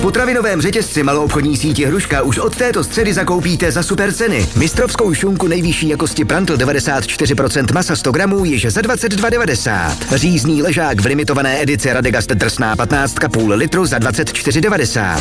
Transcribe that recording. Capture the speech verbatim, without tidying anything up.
potravinovém řetězci maloobchodní síti Hruška už od této středy zakoupíte za super ceny. Mistrovskou šunku nejvyšší jakosti Prantl devadesát čtyři procent masa sto gramů již za dvacet dva devadesát. Řízný ležák v limitované edici Radegast drsná patnáct půl litru za dvacet čtyři devadesát.